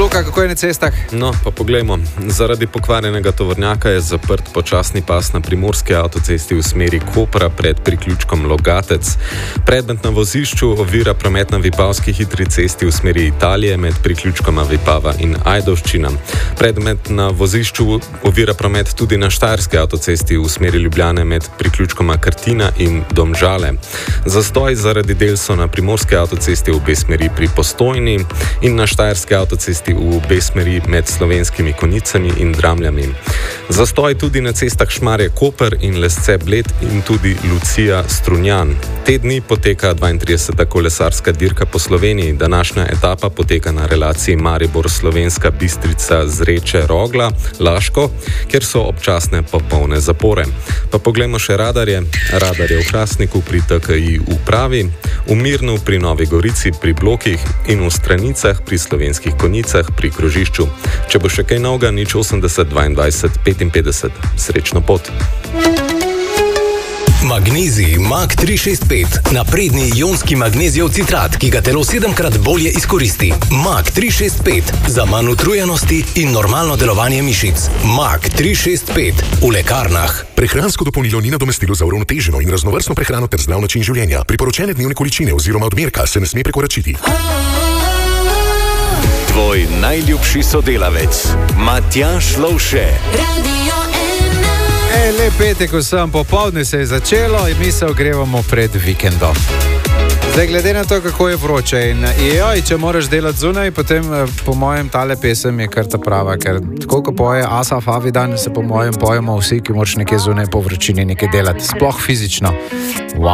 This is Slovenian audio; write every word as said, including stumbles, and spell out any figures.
Luka, kako je na cestah? No, pa poglejmo. Zaradi pokvarjenega tovornjaka je zaprt počasni pas na primorski avtocesti v smeri Kopra pred priključkom Logatec. Predmet na vozišču ovira promet na Vipavski hitri cesti v smeri Italije med priključkoma Vipava in Ajdovščina. Predmet na vozišču ovira promet tudi na Štajerski avtocesti v smeri Ljubljane med priključkoma Krtina in Domžale. Zastoj zaradi del so na primorski avtocesti v obe smeri pri Postojni in na Štajerski avtocesti v obe smeri med Slovenskimi Konjicami in Dramljami. Zastoj tudi na cestah Šmarje-Koper in Lesce-Bled in tudi Lucija-Strunjan. Te dni poteka dvaintrideseta kolesarska dirka po Sloveniji. Današnja etapa poteka na relaciji Maribor-Slovenska Bistrica-Zreče-Rogla, Laško, kjer so občasne popolne zapore. Pa poglejmo še radarje. Radar je v Hrastniku pri T K I upravi, v Mirnu pri Novi Gorici pri blokih in v Stranicah pri Slovenskih Konjicah pri krožišču. Če bo še kaj novega, nič osemdeset dvaindvajset petinpetdeset. Srečno pot! Magnezij Mag tri šest pet. Napredni ionski magnezijev citrat, ki ga telo sedemkrat bolje izkoristi. Mag tri šest pet. Za manj utrujenosti in normalno delovanje mišic. Mag tri šest pet. V lekarnah. Prehransko dopolnilo ni nadomestilo za uravnoteženo in raznovrstno prehrano ter zdrav način življenja. Priporočene dnevne količine oziroma odmerka se ne sme prekoračiti. Tvoj najljubši sodelavec, Matjaž Lovše. E, lep petek vsem, popoldne se je začelo in mi se ogrevamo pred vikendom. Zdaj, glede na to, kako je vroče in joj, če moraš delati zunaj, potem po mojem tale pesem je kar ta prava, ker tako, ko poje Asaf Avidan, se po mojem pojemo vsi, ki moraš nekaj zunaj po vročini nekaj delati, sploh fizično. Wow.